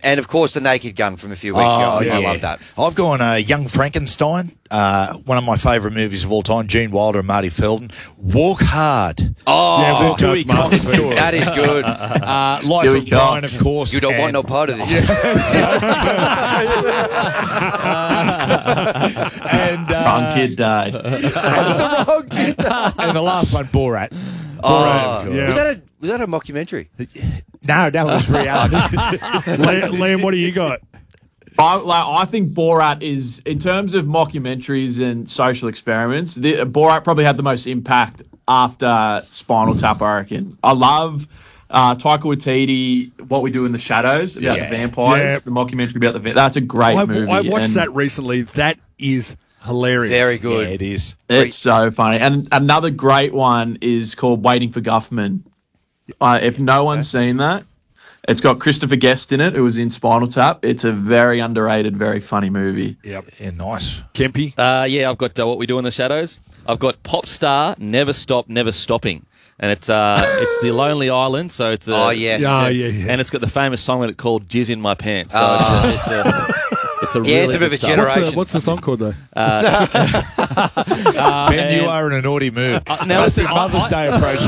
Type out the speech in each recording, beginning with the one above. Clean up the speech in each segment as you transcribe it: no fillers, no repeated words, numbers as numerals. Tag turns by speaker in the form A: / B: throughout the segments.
A: And, of course, The Naked Gun from a few weeks ago. I love that.
B: I've gone Young Frankenstein, one of my favourite movies of all time, Gene Wilder and Marty Feldman. Walk Hard.
C: Oh,
B: Dewey Cox story.
A: That is good.
B: Life of Brian, of course.
A: You don't want no part of this.
B: And
D: Wrong Kid died.
A: The wrong kid.
B: and the last one, Borat.
A: Was that a mockumentary?
B: No, that was reality.
C: Liam, what do you got?
D: I think Borat is, in terms of mockumentaries and social experiments, Borat probably had the most impact after Spinal Tap, I reckon. I love Taika Waititi, What We Do in the Shadows, about the vampires, the mockumentary about the vampires. That's a great movie.
C: I watched that recently. That is hilarious.
A: Very good.
B: Yeah, it is.
D: It's so funny. And another great one is called Waiting for Guffman. If no one's seen that, it's got Christopher Guest in it, who was in Spinal Tap. It's a very underrated, very funny movie.
C: Yep.
B: Yeah, nice.
C: Kempy?
E: I've got What We Do in the Shadows. I've got Pop Star, Never Stop, Never Stopping. And it's The Lonely Island, so it's
A: Oh, yes.
E: And it's got the famous song in it called Jizz in My Pants. So it's a really
A: Anthem of a generation.
C: What's the song called, though?
B: Ben, you are in a naughty mood.
E: now listen,
B: Mother's Day approaching.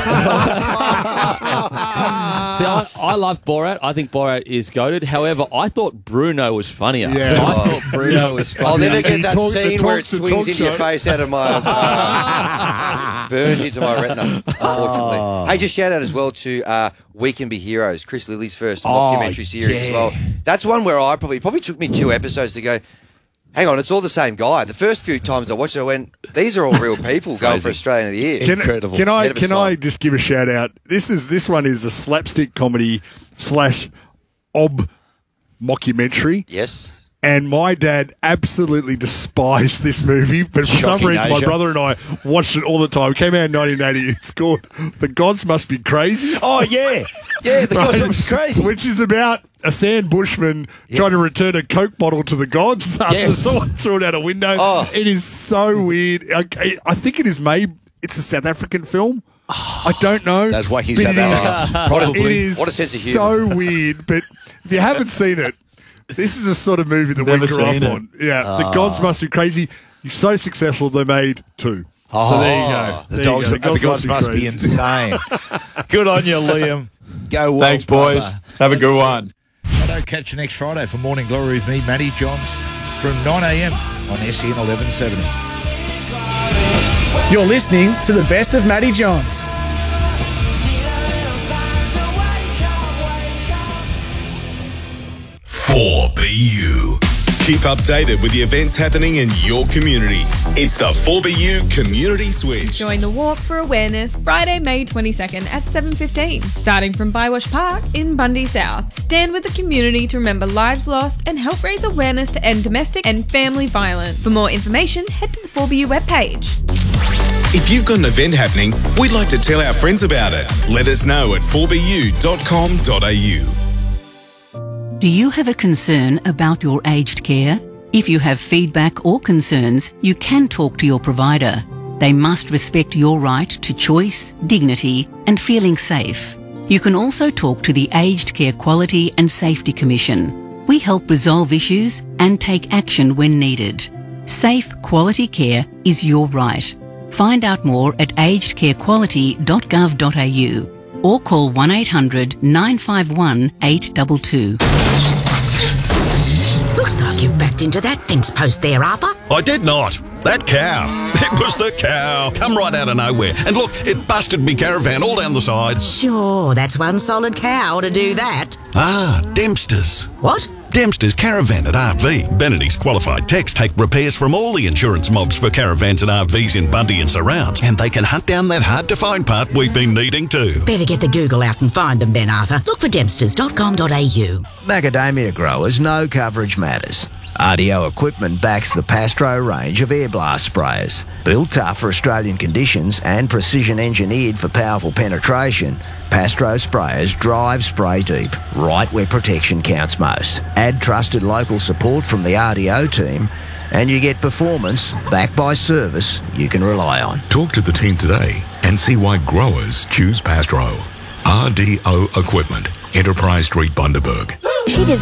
E: See, I love Borat. I think Borat is goated. However, I thought Bruno was funnier.
C: Yeah.
E: I thought Bruno was funnier.
A: I'll never get that
C: The
A: scene
C: talk-
A: where it
C: the
A: swings
C: talk
A: into your
C: show.
A: face out of my... burns into my retina, unfortunately. Hey, just shout out as well to We Can Be Heroes, Chris Lilly's first documentary series as well. That's one where it probably took me 2 episodes to go, hang on, it's all the same guy. The first few times I watched it, I went, these are all real people going for Australian of the Year.
B: Incredible.
C: Can
A: Head of a
C: I
A: style.
C: just give a shout out? This one is a slapstick comedy / ob mockumentary.
A: Yes.
C: And my dad absolutely despised this movie, but for some
B: Shocking
C: reason, my
B: Asia.
C: brother and I watched it all the time. It came out in 1980. It's called The Gods Must Be Crazy.
B: Oh, yeah. Yeah, the
C: Right?
B: guy was crazy.
C: Which is about a sand bushman trying to return a Coke bottle to the gods after
B: Yes.
C: someone threw it out a window.
A: Oh.
C: It is so weird. I think it is it's a South African film. I don't know.
B: Those wacky
C: But
B: South
C: it is-
B: Africans.
C: It
B: Probably.
C: is
A: What a sense of
C: so weird. But if you haven't seen it, this is a sort of movie that we
D: Never
C: grew up
D: seen it.
C: on. Yeah, The Gods Must Be Crazy. He's so successful, they made 2. So there you go.
B: The
C: There
B: dogs,
C: you go.
B: the gods must be
C: crazy.
B: insane. Good on you, Liam. Go well,
D: Thanks, boys.
B: brother.
D: Have a good one.
B: I'll catch you next Friday for Morning Glory with me, Matty Johns, from 9 a.m. on SEN 1170.
F: You're listening to the best of Matty Johns.
G: .4BU. Keep updated with the events happening in your community. It's the 4BU Community Switch.
H: Join the Walk for Awareness Friday, May 22nd at 7:15, starting from Bywash Park in Bundy South. Stand with the community to remember lives lost and help raise awareness to end domestic and family violence. For more information, head to the 4BU webpage.
G: If you've got an event happening, we'd like to tell our friends about it. Let us know at 4bu.com.au.
I: Do you have a concern about your aged care? If you have feedback or concerns, you can talk to your provider. They must respect your right to choice, dignity, and feeling safe. You can also talk to the Aged Care Quality and Safety Commission. We help resolve issues and take action when needed. Safe, quality care is your right. Find out more at agedcarequality.gov.au or call 1800 951 822.
J: Looks like you've backed into that fence post there, Arthur.
G: I did not. That cow. It was the cow. Come right out of nowhere. And look, it busted me caravan all down the side.
J: Sure, that's one solid cow to do that.
G: Ah, Dempster's.
J: What?
G: Dempster's Caravan at RV. Benedict's qualified techs take repairs from all the insurance mobs for caravans and RVs in Bundy and surrounds, and they can hunt down that hard-to-find part we've been needing too.
J: Better get the Google out and find them then, Arthur. Look for dempsters.com.au.
K: Macadamia growers know coverage matters. RDO Equipment backs the Pastro range of air blast sprayers. Built tough for Australian conditions and precision engineered for powerful penetration, Pastro sprayers drive spray deep, right where protection counts most. Add trusted local support from the RDO team and you get performance backed by service you can rely on.
G: Talk to the team today and see why growers choose Pastro. RDO Equipment, Enterprise Street, Bundaberg.
J: She